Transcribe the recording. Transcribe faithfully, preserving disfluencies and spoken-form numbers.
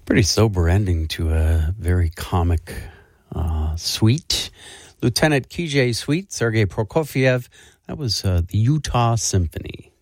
Pretty sober ending to a very comic uh, suite. Lieutenant K J Suite, Sergei Prokofiev. That was uh, the Utah Symphony.